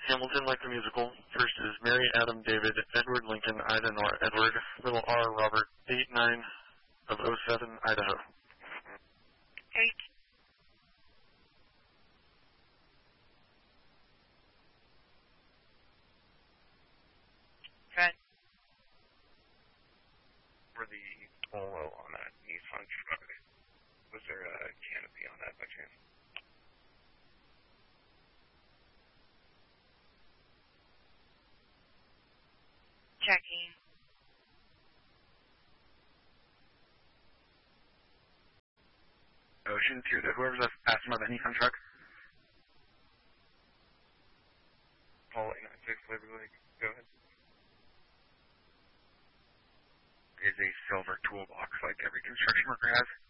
Hamilton like the musical. First is Mary, Adam, David, Edward, Lincoln, Ida, Nora, Edward, little R, Robert, 89 of '07, Idaho. 8. Red. For the polo on that Nissan truck, was there a canopy on that by chance? Checking. Ocean 2, whoever's the passenger on that Nissan truck. Paul 896, Liberty Lake, go ahead. Is a silver toolbox like every construction worker has.